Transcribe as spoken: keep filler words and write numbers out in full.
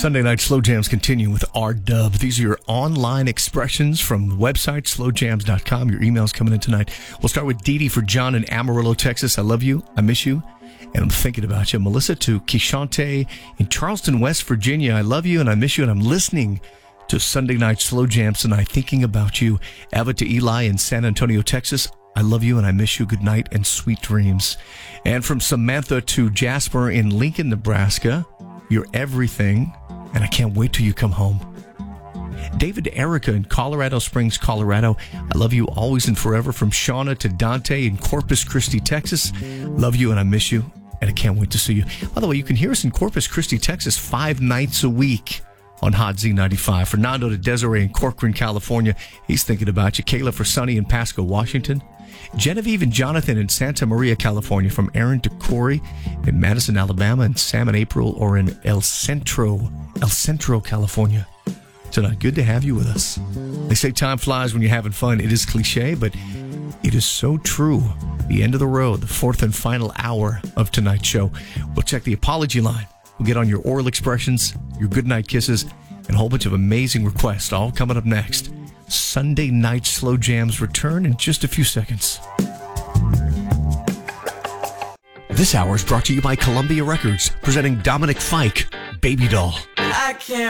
Sunday night slow jams continue with R-Dub. These are your online expressions from the website, slow jams dot com. Your emails coming in tonight. We'll start with Dee Dee for John in Amarillo, Texas. I love you. I miss you. And I'm thinking about you. Melissa to Kishante in Charleston, West Virginia. I love you and I miss you. And I'm listening to Sunday night slow jams tonight, thinking about you. Eva to Eli in San Antonio, Texas. I love you and I miss you. Good night and sweet dreams. And from Samantha to Jasper in Lincoln, Nebraska. You're everything, and I can't wait till you come home. David to Erica in Colorado Springs, Colorado. I love you always and forever. From Shauna to Dante in Corpus Christi, Texas. Love you and I miss you, and I can't wait to see you. By the way, you can hear us in Corpus Christi, Texas, five nights a week on Hot Z ninety-five. Fernando to Desiree in Corcoran, California. He's thinking about you. Kayla for Sunny in Pasco, Washington. Genevieve and Jonathan in Santa Maria, California. From Aaron to Corey in Madison, Alabama. And Sam and April are in El Centro, El Centro, California. Tonight, good to have you with us. They say time flies when you're having fun. It is cliche, but it is so true. The end of the road, the fourth and final hour of tonight's show. We'll check the apology line. We'll get on your oral expressions, your goodnight kisses, and a whole bunch of amazing requests, all coming up next. Sunday night slow jams return in just a few seconds. This hour is brought to you by Columbia Records, presenting Dominic Fike, Baby Doll. I can't